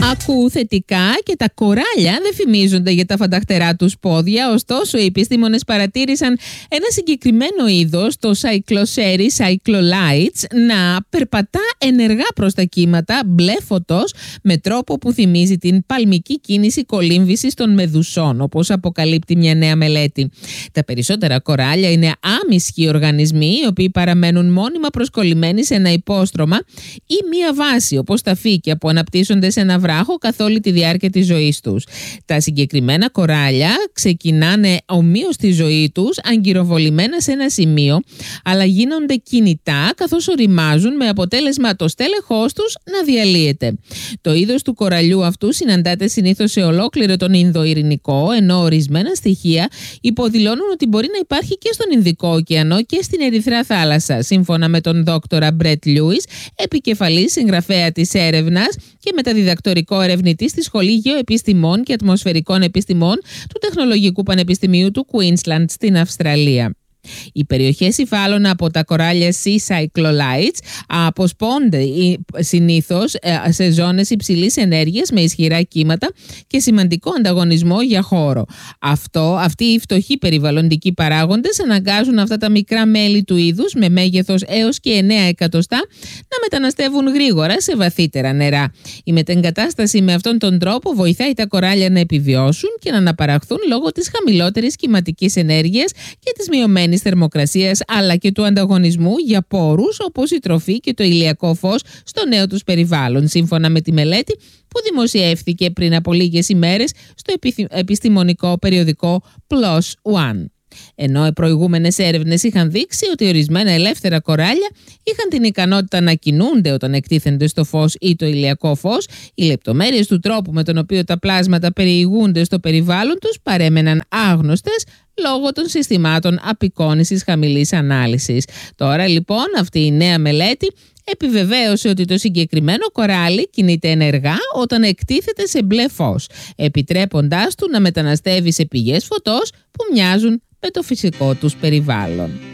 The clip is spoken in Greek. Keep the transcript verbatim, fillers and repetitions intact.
Ακού θετικά και τα κοράλια δεν φημίζονται για τα φανταχτερά τους πόδια, ωστόσο οι επιστήμονες παρατήρησαν ένα συγκεκριμένο είδος, το Cycloceres cyclolites, να περπατά ενεργά προς τα κύματα μπλε φωτός με τρόπο που θυμίζει την παλμική κίνηση κολύμβησης των μεδουσών, όπως αποκαλύπτει μια νέα μελέτη. Τα περισσότερα κοράλια είναι άμυσχοι οργανισμοί, οι οποίοι παραμένουν μόνιμα προσκολλημένοι σε ένα υπόστρωμα ή μία βάση, όπως τα φύκια που αναπτύσσονται σε ένα βράχο καθ' όλη τη διάρκεια της ζωής τους. Τα συγκεκριμένα κοράλια ξεκινάνε ομοίως τη ζωή τους αγκυροβολημένα σε ένα σημείο, αλλά γίνονται κινητά καθώς οριμάζουν, με αποτέλεσμα το στέλεχός τους να διαλύεται. Το είδος του κοραλιού αυτού συναντάται συνήθως σε ολόκληρο τον Ινδοειρηνικό, ενώ ορισμένα στοιχεία υποδηλώνουν ότι μπορεί να υπάρχει και στον Ινδικό ωκεανό και στην Ερυθρά θάλασσα, σύμφωνα με τον δόκτορα Μπρετ Λιούις, επικεφαλής συγγραφέα της έρευνας και μεταδιδακτορικό ερευνητή στη Σχολή Γεωεπιστημών και Ατμοσφαιρικών Επιστημών του Τεχνολογικού Πανεπιστημίου του Queensland στην Αυστραλία. Οι περιοχές υφάλων από τα κοράλια Sea Cyclolites αποσπώνται συνήθως σε ζώνες υψηλής ενέργειας με ισχυρά κύματα και σημαντικό ανταγωνισμό για χώρο. Αυτό, αυτοί οι φτωχοί περιβαλλοντικοί παράγοντες αναγκάζουν αυτά τα μικρά μέλη του είδους με μέγεθος έως και εννέα εκατοστά να μεταναστεύουν γρήγορα σε βαθύτερα νερά. Η μετεγκατάσταση με αυτόν τον τρόπο βοηθάει τα κοράλια να επιβιώσουν και να αναπαραχθούν λόγω της χαμηλότερης κυματικής ενέργειας και της μειωμένης θερμοκρασίας, αλλά και του ανταγωνισμού για πόρους όπως η τροφή και το ηλιακό φως στο νέο τους περιβάλλον, σύμφωνα με τη μελέτη που δημοσιεύθηκε πριν από λίγες ημέρες στο επιστημονικό περιοδικό PLOS One. Ενώ οι προηγούμενες έρευνες είχαν δείξει ότι ορισμένα ελεύθερα κοράλια είχαν την ικανότητα να κινούνται όταν εκτίθενται στο φως ή το ηλιακό φως, οι λεπτομέρειες του τρόπου με τον οποίο τα πλάσματα περιηγούνται στο περιβάλλον τους παρέμεναν άγνωστες λόγω των συστημάτων απεικόνησης χαμηλής ανάλυσης. Τώρα λοιπόν αυτή η νέα μελέτη επιβεβαίωσε ότι το συγκεκριμένο κοράλι κινείται ενεργά όταν εκτίθεται σε μπλε φως, επιτρέποντάς του να μεταναστεύει σε πηγές φωτός που μοιάζουν με το φυσικό τους περιβάλλον.